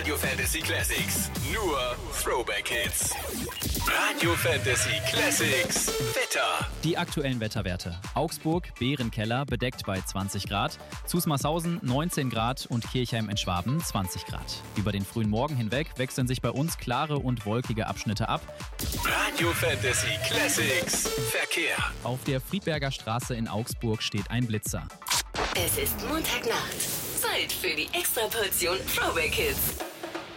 Radio Fantasy Classics. Nur Throwback Hits. Radio Fantasy Classics. Wetter. Die aktuellen Wetterwerte. Augsburg, Bärenkeller, bedeckt bei 20 Grad. Zusmarshausen 19 Grad und Kirchheim in Schwaben 20 Grad. Über den frühen Morgen hinweg wechseln sich bei uns klare und wolkige Abschnitte ab. Radio Fantasy Classics. Verkehr. Auf der Friedberger Straße in Augsburg steht ein Blitzer. Es ist Montagnacht. Zeit für die Extraportion Throwback Hits.